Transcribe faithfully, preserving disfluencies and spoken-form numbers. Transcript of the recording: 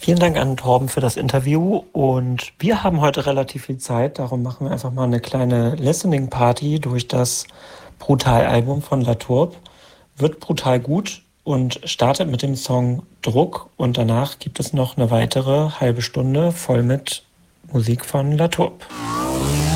Vielen Dank an Torben für das Interview und wir haben heute relativ viel Zeit, darum machen wir einfach mal eine kleine Listening Party durch das Brutal-Album von Latourp. Wird brutal gut und startet mit dem Song Druck und danach gibt es noch eine weitere halbe Stunde voll mit Musik von Latourp.